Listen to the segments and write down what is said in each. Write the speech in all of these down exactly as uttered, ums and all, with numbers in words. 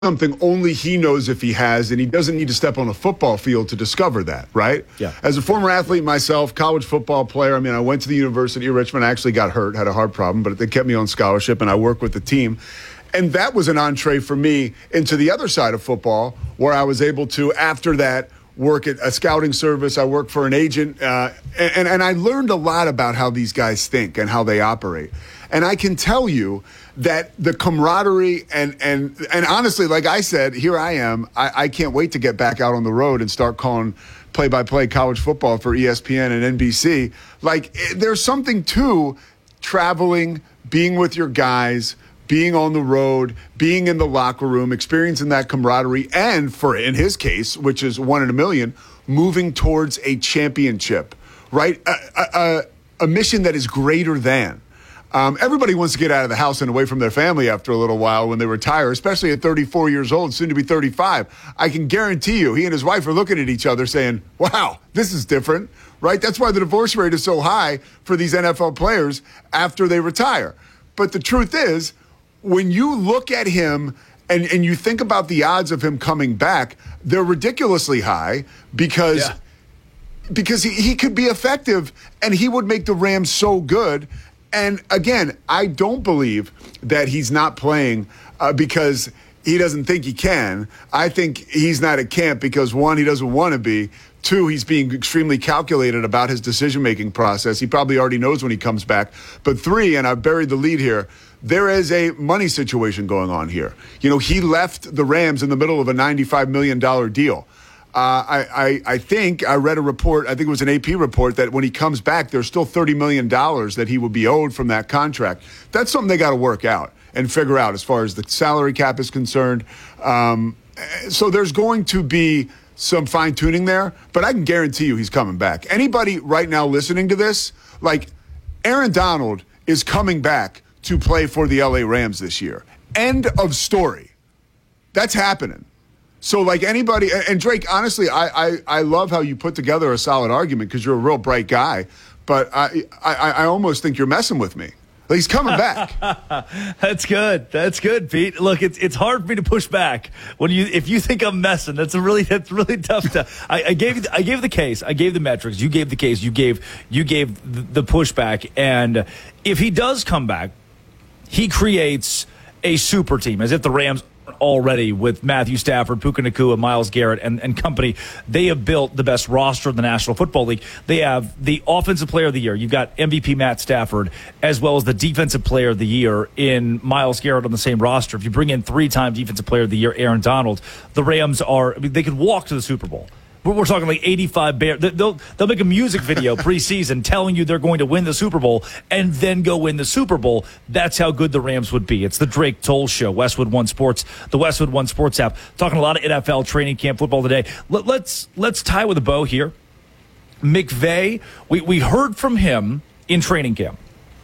something only he knows if he has, and he doesn't need to step on a football field to discover that, right? Yeah. As a former athlete myself, college football player, I mean, I went to the University of Richmond. I actually got hurt, had a heart problem, but they kept me on scholarship, and I worked with the team. And that was an entree for me into the other side of football, where I was able to, after that, work at a scouting service. I worked for an agent, uh, and, and I learned a lot about how these guys think and how they operate. And I can tell you that the camaraderie and and and honestly, like I said, here I am. I, I can't wait to get back out on the road and start calling play-by-play college football for E S P N and N B C. Like, there's something to traveling, being with your guys, being on the road, being in the locker room, experiencing that camaraderie, and for, in his case, which is one in a million, moving towards a championship, right? A, a, a mission that is greater than. Um, everybody wants to get out of the house and away from their family after a little while when they retire, especially at thirty-four years old, soon to be thirty-five. I can guarantee you he and his wife are looking at each other saying, wow, this is different, right? That's why the divorce rate is so high for these N F L players after they retire. But the truth is, when you look at him and, and you think about the odds of him coming back, they're ridiculously high because, yeah. because he, he could be effective and he would make the Rams so good. And again, I don't believe that he's not playing uh, because he doesn't think he can. I think he's not at camp because, one, he doesn't want to be. Two, he's being extremely calculated about his decision-making process. He probably already knows when he comes back. But three, and I've buried the lead here, there is a money situation going on here. You know, he left the Rams in the middle of a ninety-five million dollars deal. Uh, I, I, I think I read a report, I think it was an A P report, that when he comes back, there's still thirty million dollars that he would be owed from that contract. That's something they got to work out and figure out as far as the salary cap is concerned. Um, so there's going to be some fine-tuning there, but I can guarantee you he's coming back. Anybody right now listening to this, like, Aaron Donald is coming back to play for the L A Rams this year. End of story. That's happening. So, like, anybody, and Drake, honestly, I, I, I love how you put together a solid argument because you're a real bright guy, but I, I, I almost think you're messing with me. Like, he's coming back. That's good. That's good, Pete. Look, it's it's hard for me to push back when you if you think I'm messing. That's a really that's really tough to. I, I gave I gave the case. I gave the metrics. You gave the case. You gave you gave the, the pushback. And if he does come back, he creates a super team, as if the Rams already with Matthew Stafford, Puka Nacua, Myles Garrett, and, and company. They have built the best roster in the National Football League. They have the Offensive Player of the Year. You've got M V P Matt Stafford, as well as the Defensive Player of the Year in Myles Garrett on the same roster. If you bring in three-time Defensive Player of the Year Aaron Donald, the Rams are, I mean, they could walk to the Super Bowl. We're talking like eighty-five Bears. They'll, they'll make a music video preseason telling you they're going to win the Super Bowl and then go win the Super Bowl. That's how good the Rams would be. It's the Drake Toll Show, Westwood One Sports, the Westwood One Sports app. Talking a lot of N F L training camp football today. Let, let's let's tie with a bow here. McVay, we, we heard from him in training camp.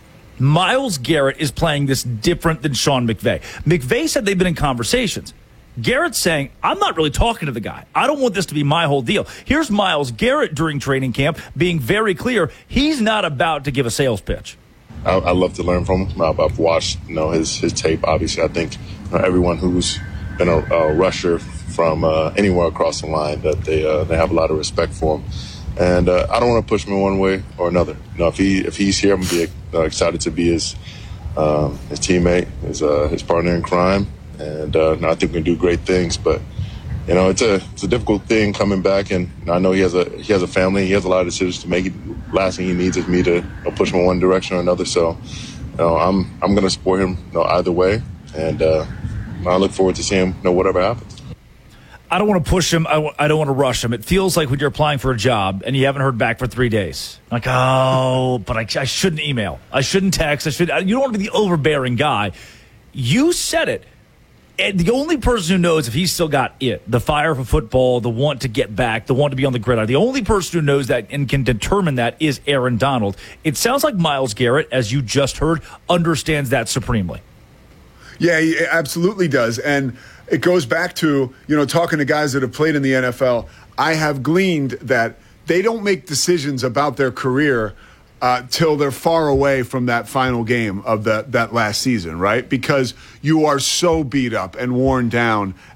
Myles Garrett is playing this different than Sean McVay. McVay said they've been in conversations. Garrett's saying, I'm not really talking to the guy. I don't want this to be my whole deal. Here's Myles Garrett during training camp being very clear. He's not about to give a sales pitch. I, I love to learn from him. I've, I've watched, you know, his his tape. Obviously, I think you know, everyone who's been a, a rusher from uh, anywhere across the line, that they uh, they have a lot of respect for him. And uh, I don't want to push him in one way or another. You know, if he if he's here, I'm gonna be uh, excited to be his um, his teammate, his uh, his partner in crime. And uh, I think we can do great things, but you know it's a it's a difficult thing coming back. And I know he has a he has a family. He has a lot of decisions to make. Last thing he needs is me to you know, push him in one direction or another. So, you know, I'm I'm going to support him you know, either way, and uh, I look forward to seeing you know, whatever happens. I don't want to push him. I w- I don't want to rush him. It feels like when you're applying for a job and you haven't heard back for three days. Like, oh, but I, I shouldn't email. I shouldn't text. I should. You don't want to be the overbearing guy. You said it. And the only person who knows if he's still got it, the fire for football, the want to get back, the want to be on the gridiron, the only person who knows that and can determine that is Aaron Donald. It sounds like Myles Garrett, as you just heard, understands that supremely. Yeah, he absolutely does. And it goes back to, you know, talking to guys that have played in the N F L. I have gleaned that they don't make decisions about their career uh, till they're far away from that final game of the, that last season, right? Because you are so beat up and worn down